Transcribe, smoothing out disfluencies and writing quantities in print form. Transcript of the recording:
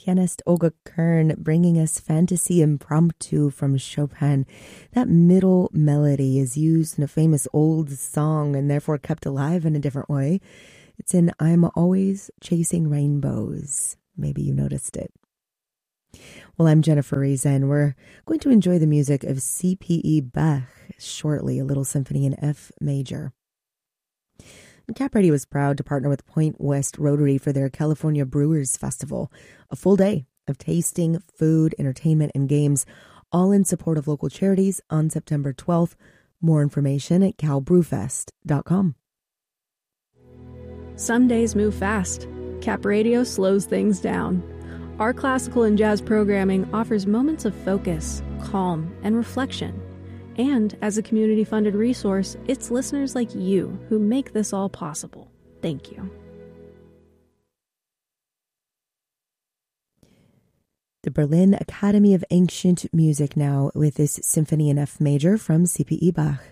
pianist Olga Kern bringing us Fantasy Impromptu from Chopin. That middle melody is used in a famous old song and therefore kept alive in a different way. It's in I'm Always Chasing Rainbows. Maybe you noticed it. Well, I'm Jennifer Reason. We're going to enjoy the music of C.P.E. Bach shortly, a little symphony in F major. Cap Radio is proud to partner with Point West Rotary for their California Brewers Festival, a full day of tasting, food, entertainment, and games, all in support of local charities on September 12th. More information at calbrewfest.com. Some days move fast. Cap Radio slows things down. Our classical and jazz programming offers moments of focus, calm, and reflection. And as a community-funded resource, it's listeners like you who make this all possible. Thank you. The Berlin Academy of Ancient Music now with this Symphony in F major from C.P.E. Bach.